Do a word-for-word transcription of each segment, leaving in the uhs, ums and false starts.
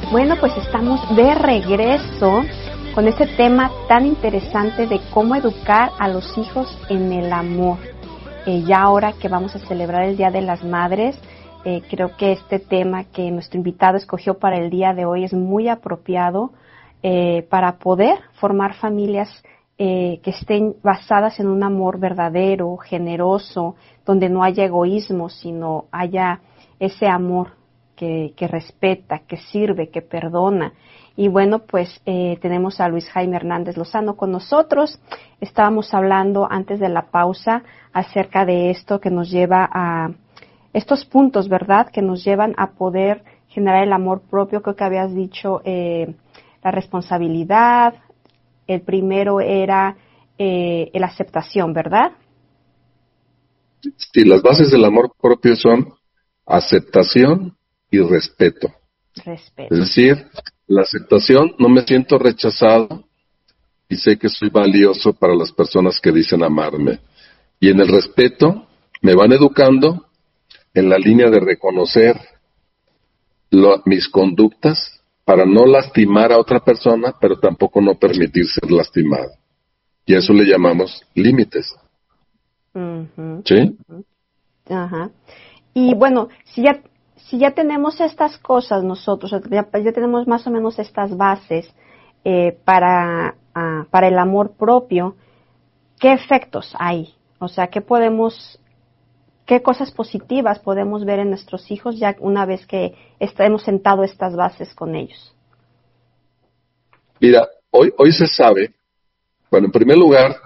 Bueno, pues estamos de regreso con este tema tan interesante de cómo educar a los hijos en el amor. Eh, ya ahora que vamos a celebrar el Día de las Madres, eh, creo que este tema que nuestro invitado escogió para el día de hoy es muy apropiado eh, para poder formar familias eh, que estén basadas en un amor verdadero, generoso, donde no haya egoísmo, sino haya ese amor que, que respeta, que sirve, que perdona. Y bueno, pues eh, tenemos a Luis Jaime Hernández Lozano con nosotros. Estábamos hablando antes de la pausa acerca de esto que nos lleva a estos puntos, ¿verdad? Que nos llevan a poder generar el amor propio. Creo que habías dicho eh, la responsabilidad. El primero era eh, la aceptación, ¿verdad? Sí, las bases del amor propio son aceptación y respeto. Respeto. Es decir, la aceptación, no me siento rechazado y sé que soy valioso para las personas que dicen amarme. Y en el respeto me van educando en la línea de reconocer lo, mis conductas para no lastimar a otra persona, pero tampoco no permitir ser lastimado. Y a eso le llamamos límites. Uh-huh. ¿Sí? Uh-huh. Ajá. Y bueno, si ya si ya tenemos estas cosas nosotros, ya, ya tenemos más o menos estas bases eh, para uh, para el amor propio, ¿qué efectos hay? O sea, ¿qué podemos, qué cosas positivas podemos ver en nuestros hijos ya una vez que est- hemos sentado estas bases con ellos? Mira, hoy hoy se sabe, bueno, en primer lugar,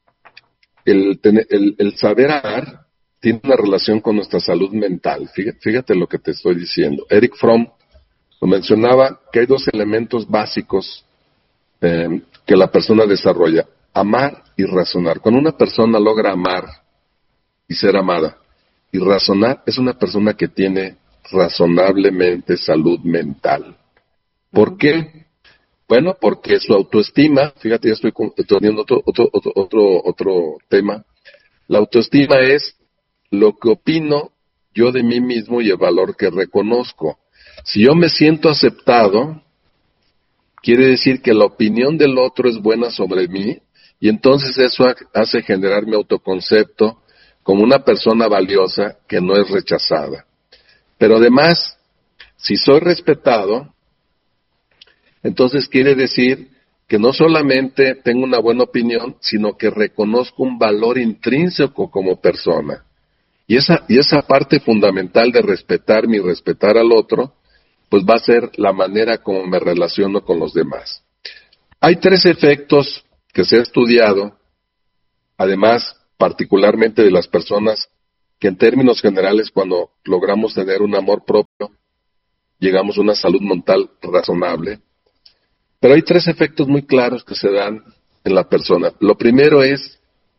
el, tener, el, el saber amar tiene una relación con nuestra salud mental. Fíjate, fíjate lo que te estoy diciendo. Eric Fromm lo mencionaba, que hay dos elementos básicos eh, que la persona desarrolla: amar y razonar. Cuando una persona logra amar y ser amada y razonar, es una persona que tiene razonablemente salud mental. ¿Por qué? Bueno, porque su autoestima, fíjate, ya estoy teniendo otro, otro, otro, otro, otro tema. La autoestima es lo que opino yo de mí mismo y el valor que reconozco. Si yo me siento aceptado, quiere decir que la opinión del otro es buena sobre mí, y entonces eso hace generar mi autoconcepto como una persona valiosa que no es rechazada. Pero además, si soy respetado, entonces quiere decir que no solamente tengo una buena opinión, sino que reconozco un valor intrínseco como persona. Y esa, y esa parte fundamental de respetarme y respetar al otro, pues va a ser la manera como me relaciono con los demás. Hay tres efectos que se ha estudiado, además, particularmente de las personas que en términos generales, cuando logramos tener un amor propio, llegamos a una salud mental razonable. Pero hay tres efectos muy claros que se dan en la persona. Lo primero es,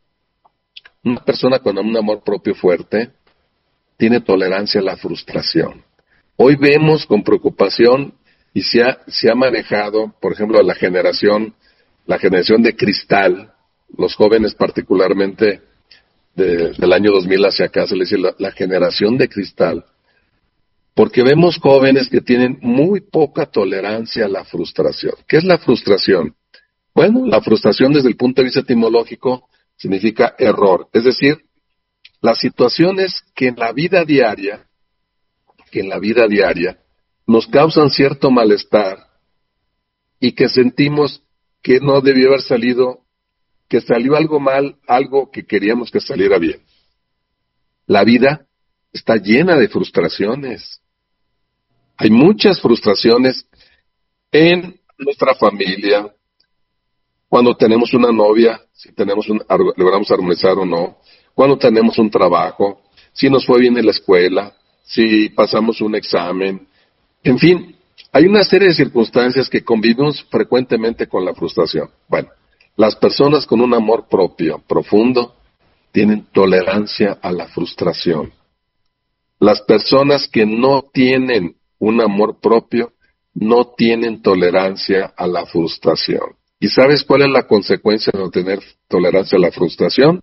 una persona con un amor propio fuerte tiene tolerancia a la frustración. Hoy vemos con preocupación y se ha, se ha manejado, por ejemplo, a la generación, la generación de cristal, los jóvenes particularmente de, del año dos mil hacia acá, se les dice la, la generación de cristal, porque vemos jóvenes que tienen muy poca tolerancia a la frustración. ¿Qué es la frustración? Bueno, la frustración desde el punto de vista etimológico significa error, es decir, las situaciones que en la vida diaria, que en la vida diaria nos causan cierto malestar y que sentimos que no debió haber salido, que salió algo mal, algo que queríamos que saliera bien. La vida está llena de frustraciones. Hay muchas frustraciones en nuestra familia, cuando tenemos una novia, si tenemos un, logramos armonizar o no, cuando tenemos un trabajo, si nos fue bien en la escuela, si pasamos un examen, en fin, hay una serie de circunstancias que convivimos frecuentemente con la frustración. Bueno, las personas con un amor propio profundo tienen tolerancia a la frustración. Las personas que no tienen un amor propio no tienen tolerancia a la frustración. ¿Y sabes cuál es la consecuencia de no tener tolerancia a la frustración?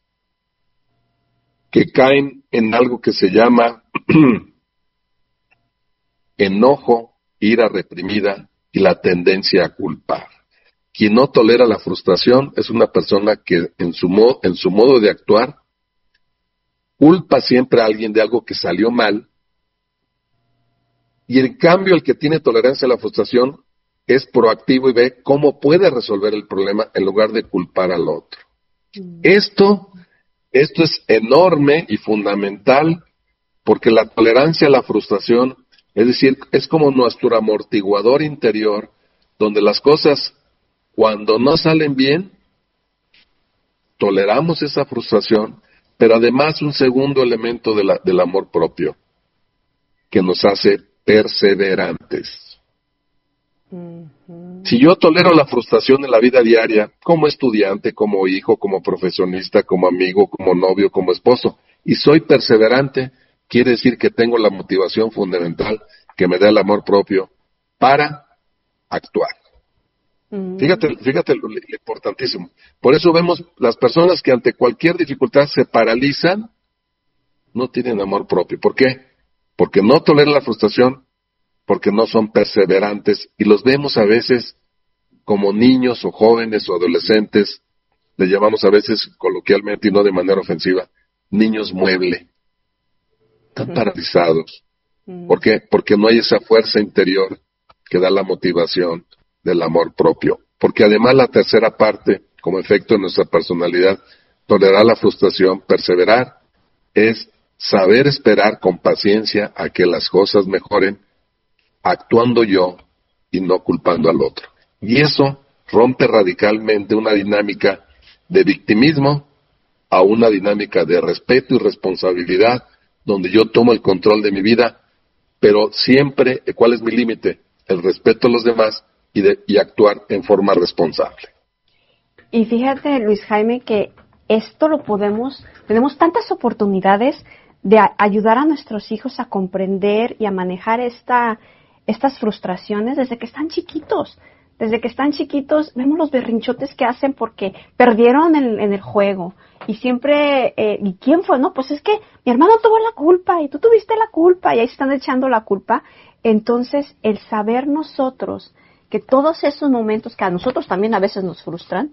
Que caen en algo que se llama enojo ira reprimida y la tendencia a culpar. Quien no tolera la frustración es una persona que en su, mo- en su modo de actuar culpa siempre a alguien de algo que salió mal, y en cambio el que tiene tolerancia a la frustración es proactivo y ve cómo puede resolver el problema en lugar de culpar al otro. Mm. Esto, esto es enorme y fundamental, porque la tolerancia a la frustración, es decir, es como nuestro amortiguador interior, donde las cosas, cuando no salen bien, toleramos esa frustración, pero además un segundo elemento de la, del amor propio, que nos hace perseverantes. Uh-huh. Si yo tolero la frustración en la vida diaria, como estudiante, como hijo, como profesionista, como amigo, como novio, como esposo, y soy perseverante, quiere decir que tengo la motivación fundamental que me da el amor propio para actuar. Uh-huh. Fíjate, fíjate lo, lo importantísimo. Por eso vemos las personas que ante cualquier dificultad se paralizan, no tienen amor propio. ¿Por qué? Porque no toleran la frustración, porque no son perseverantes, y los vemos a veces como niños o jóvenes o adolescentes, le llamamos a veces coloquialmente y no de manera ofensiva, niños mueble. Están paralizados. ¿Por qué? Porque no hay esa fuerza interior que da la motivación del amor propio. Porque además la tercera parte, como efecto de nuestra personalidad, tolerar la frustración, perseverar, es saber esperar con paciencia a que las cosas mejoren, actuando yo y no culpando al otro. Y eso rompe radicalmente una dinámica de victimismo a una dinámica de respeto y responsabilidad, donde yo tomo el control de mi vida, pero siempre, ¿cuál es mi límite? El respeto a los demás y, de, y actuar en forma responsable. Y fíjate, Luis Jaime, que esto lo podemos, tenemos tantas oportunidades de a, ayudar a nuestros hijos a comprender y a manejar esta, estas frustraciones desde que están chiquitos. Desde que están chiquitos vemos los berrinchotes que hacen porque perdieron en, en el juego. Y siempre, eh, ¿y quién fue? No, pues es que mi hermano tuvo la culpa y tú tuviste la culpa y ahí se están echando la culpa. Entonces, el saber nosotros que todos esos momentos que a nosotros también a veces nos frustran,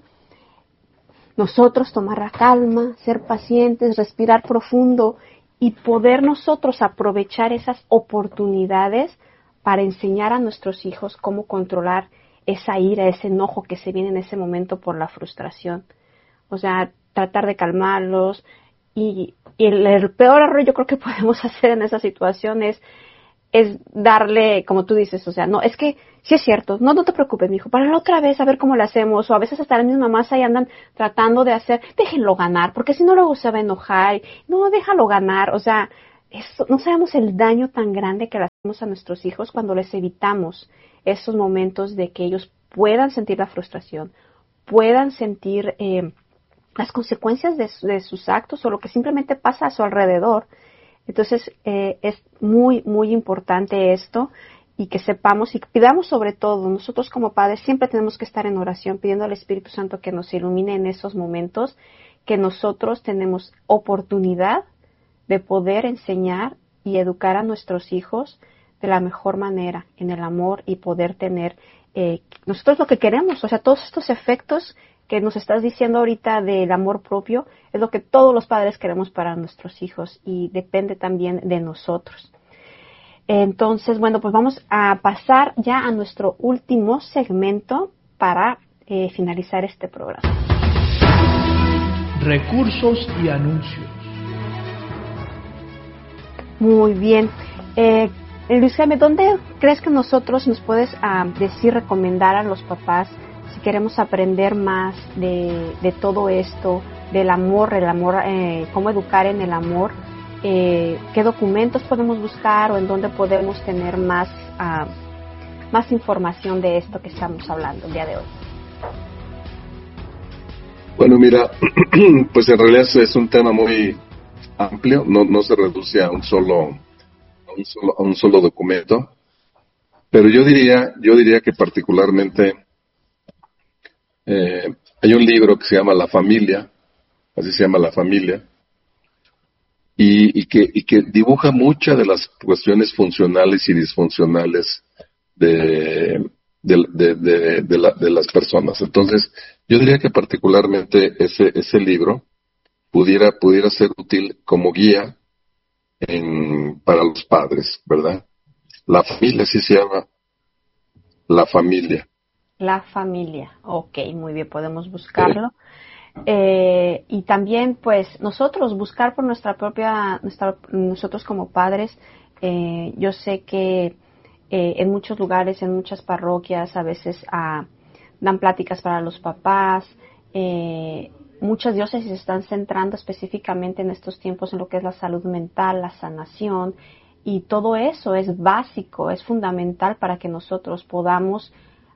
nosotros tomar la calma, ser pacientes, respirar profundo y poder nosotros aprovechar esas oportunidades para enseñar a nuestros hijos cómo controlar esa ira, ese enojo que se viene en ese momento por la frustración. O sea, tratar de calmarlos. Y, y el, el peor error yo creo que podemos hacer en esa situación es, es darle, como tú dices, o sea, no, es que sí es cierto, no, no te preocupes, mijo, para la otra vez a ver cómo le hacemos, o a veces hasta las mismas mamás ahí andan tratando de hacer, déjenlo ganar, porque si no luego se va a enojar, no, déjalo ganar, o sea, eso, no sabemos el daño tan grande que le hacemos a nuestros hijos cuando les evitamos esos momentos de que ellos puedan sentir la frustración, puedan sentir eh, las consecuencias de, de sus actos o lo que simplemente pasa a su alrededor. Entonces, eh, es muy, muy importante esto y que sepamos y pidamos sobre todo, nosotros como padres siempre tenemos que estar en oración pidiendo al Espíritu Santo que nos ilumine en esos momentos, que nosotros tenemos oportunidad de poder enseñar y educar a nuestros hijos de la mejor manera, en el amor y poder tener, eh, nosotros lo que queremos, o sea, todos estos efectos que nos estás diciendo ahorita del amor propio, es lo que todos los padres queremos para nuestros hijos y depende también de nosotros. Entonces, bueno, pues vamos a pasar ya a nuestro último segmento para eh, finalizar este programa. Recursos y anuncios. Muy bien. Eh, Luis Jaime, ¿dónde crees que nosotros nos puedes uh, decir, recomendar a los papás si queremos aprender más de, de todo esto, del amor, el amor, eh, cómo educar en el amor? Eh, ¿Qué documentos podemos buscar o en dónde podemos tener más, uh, más información de esto que estamos hablando el día de hoy? Bueno, mira, pues en realidad es un tema muy amplio, no, no se reduce a un solo a un solo, a un solo documento, pero yo diría, yo diría que particularmente eh, hay un libro que se llama La Familia, así se llama La Familia, y, y que y que dibuja muchas de las cuestiones funcionales y disfuncionales de, de, de, de, de, la, de las personas. Entonces, yo diría que particularmente ese, ese libro pudiera, pudiera ser útil como guía en, para los padres, ¿verdad? La familia, así se llama, La familia. La familia, ok, muy bien, podemos buscarlo. Sí. Eh, y también, pues, nosotros buscar por nuestra propia, nuestra, nosotros como padres, eh, yo sé que eh, en muchos lugares, en muchas parroquias, a veces ah, dan pláticas para los papás. Eh, muchas diócesis están centrando específicamente en estos tiempos en lo que es la salud mental, la sanación, y todo eso es básico, es fundamental para que nosotros podamos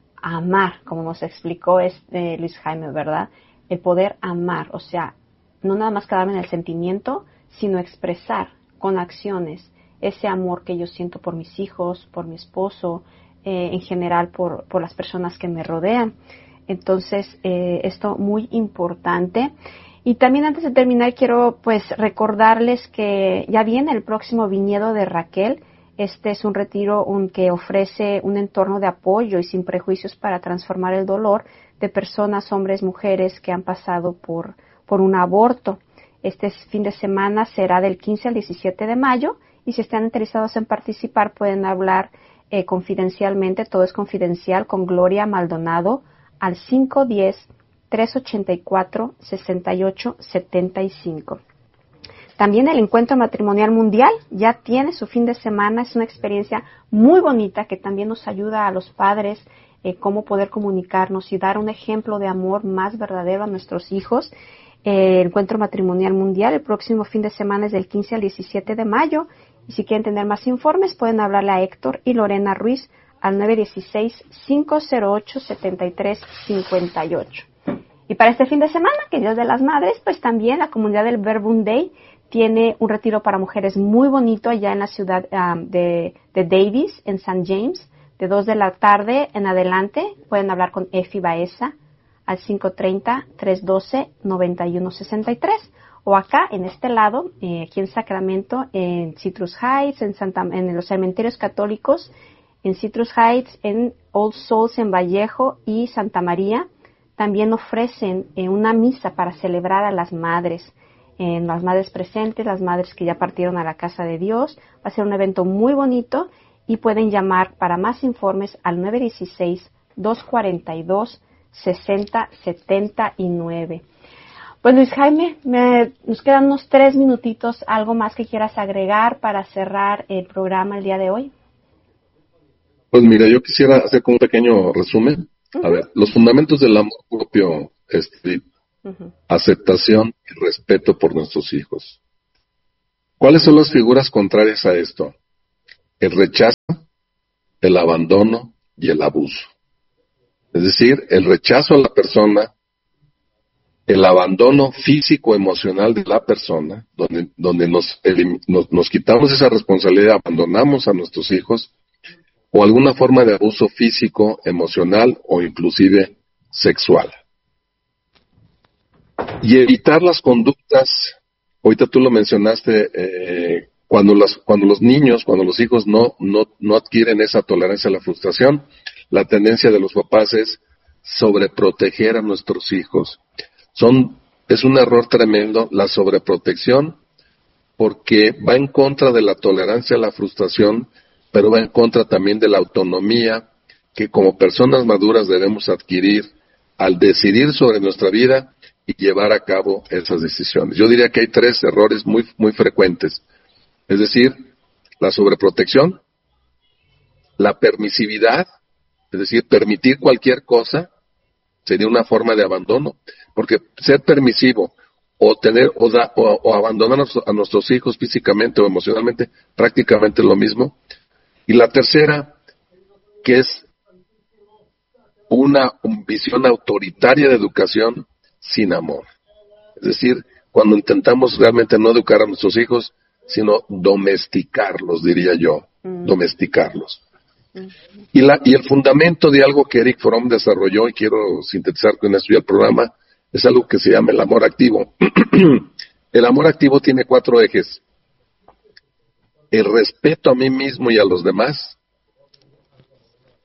amar, como nos explicó este Luis Jaime, ¿verdad? El poder amar, o sea, no nada más quedarme en el sentimiento, sino expresar con acciones ese amor que yo siento por mis hijos, por mi esposo, eh, en general por, por las personas que me rodean. Entonces, eh, esto muy importante. Y también antes de terminar quiero pues recordarles que ya viene el próximo viñedo de Raquel. Este es un retiro un, que ofrece un entorno de apoyo y sin prejuicios para transformar el dolor de personas, hombres, mujeres que han pasado por, por un aborto. Este fin de semana será del quince al diecisiete de mayo y si están interesados en participar pueden hablar eh, confidencialmente, todo es confidencial, con Gloria Maldonado al cinco uno cero, tres ocho cuatro, seis ocho siete cinco. También el Encuentro Matrimonial Mundial ya tiene su fin de semana. Es una experiencia muy bonita que también nos ayuda a los padres eh, cómo poder comunicarnos y dar un ejemplo de amor más verdadero a nuestros hijos. Eh, el Encuentro Matrimonial Mundial el próximo fin de semana es del quince al diecisiete de mayo. Y si quieren tener más informes pueden hablarle a Héctor y Lorena Ruiz al nueve uno seis, cinco cero ocho, siete tres cinco ocho. Y para este fin de semana, que es Día de las Madres, pues también la comunidad del Verbum Dei tiene un retiro para mujeres muy bonito allá en la ciudad um, de, de Davis, en Saint James, de dos de la tarde en adelante. Pueden hablar con Efi Baeza al cinco tres cero, tres uno dos, nueve uno seis tres. O acá, en este lado, eh, aquí en Sacramento, en Citrus Heights, en, Santa, en los cementerios católicos, en Citrus Heights, en All Souls en Vallejo y Santa María, también ofrecen eh, una misa para celebrar a las madres. En las madres presentes, las madres que ya partieron a la casa de Dios. Va a ser un evento muy bonito y pueden llamar para más informes al nueve uno seis, dos cuatro dos, seis cero siete nueve. Pues Luis Jaime, me, nos quedan unos tres minutitos. ¿Algo más que quieras agregar para cerrar el programa el día de hoy? Pues mira, yo quisiera hacer como un pequeño resumen. Uh-huh. A ver, los fundamentos del amor propio, este, Uh-huh. aceptación y respeto por nuestros hijos. ¿Cuáles son las figuras contrarias a esto? El rechazo, el abandono y el abuso. Es decir, el rechazo a la persona, el abandono físico emocional de la persona, donde, donde nos, elim, nos, nos quitamos esa responsabilidad, abandonamos a nuestros hijos, o alguna forma de abuso físico, emocional o inclusive sexual. Y evitar las conductas, ahorita tú lo mencionaste, eh, cuando las, cuando los niños, cuando los hijos no, no, no adquieren esa tolerancia a la frustración, la tendencia de los papás es sobreproteger a nuestros hijos. Son, es un error tremendo la sobreprotección, porque va en contra de la tolerancia a la frustración, pero va en contra también de la autonomía que como personas maduras debemos adquirir al decidir sobre nuestra vida y llevar a cabo esas decisiones. Yo diría que hay tres errores muy, muy frecuentes. Es decir, la sobreprotección, la permisividad, es decir, permitir cualquier cosa, sería una forma de abandono, porque ser permisivo o tener o, da, o, o abandonar a nuestros hijos físicamente o emocionalmente, prácticamente lo mismo. Y la tercera, que es una visión autoritaria de educación sin amor. Es decir, cuando intentamos realmente no educar a nuestros hijos, sino domesticarlos, diría yo, mm. domesticarlos. Mm. Y, la, y el fundamento de algo que Eric Fromm desarrolló, y quiero sintetizar con esto ya el programa, es algo que se llama el amor activo. El amor activo tiene cuatro ejes. El respeto a mí mismo y a los demás,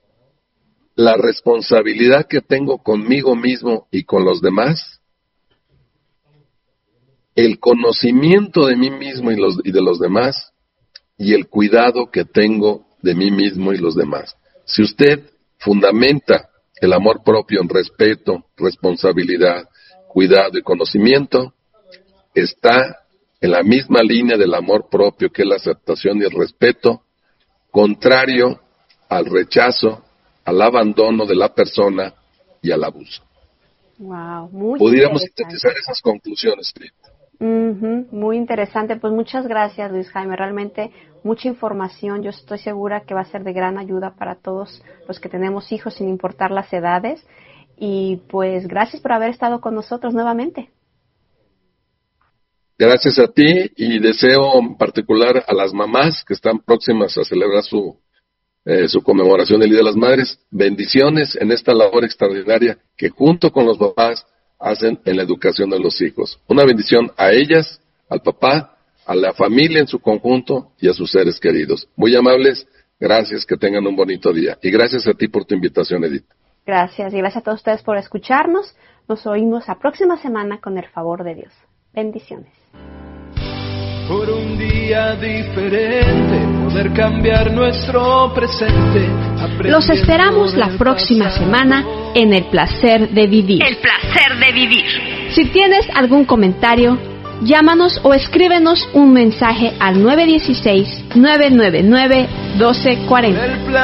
la responsabilidad que tengo conmigo mismo y con los demás, el conocimiento de mí mismo y, los, y de los demás, y el cuidado que tengo de mí mismo y los demás. Si usted fundamenta el amor propio en respeto, responsabilidad, cuidado y conocimiento, está en la misma línea del amor propio, que es la aceptación y el respeto, contrario al rechazo, al abandono de la persona y al abuso. Wow, muy Pudiéramos sintetizar esas conclusiones, Frida. Uh-huh, muy interesante. Pues muchas gracias, Luis Jaime. Realmente mucha información. Yo estoy segura que va a ser de gran ayuda para todos los que tenemos hijos, sin importar las edades. Y pues gracias por haber estado con nosotros nuevamente. Gracias a ti, y deseo en particular a las mamás que están próximas a celebrar su eh, su conmemoración del Día de las Madres, bendiciones en esta labor extraordinaria que junto con los papás hacen en la educación de los hijos. Una bendición a ellas, al papá, a la familia en su conjunto y a sus seres queridos. Muy amables, gracias, que tengan un bonito día. Y gracias a ti por tu invitación, Edith. Gracias, y gracias a todos ustedes por escucharnos. Nos oímos la próxima semana con el favor de Dios. Bendiciones. Por un día diferente, poder cambiar nuestro presente. Los esperamos la próxima semana en El Placer de Vivir. El placer de vivir. Si tienes algún comentario, llámanos o escríbenos un mensaje al nueve uno seis, nueve nueve nueve, uno dos cuatro cero.